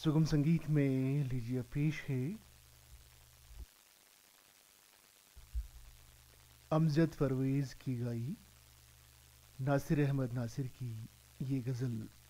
सुगम संगीत में लीजिए पेश है अमजद परवेज की गाई नासिर अहमद नासिर की ये गज़ल।